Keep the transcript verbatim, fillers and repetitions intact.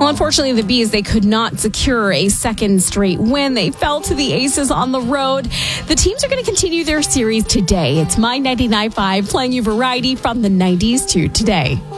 Well, unfortunately, the Bees, they could not secure a second straight win. They fell to the Aces on the road. The teams are going to continue their series today. It's My ninety-nine point five playing you variety from the nineties to today.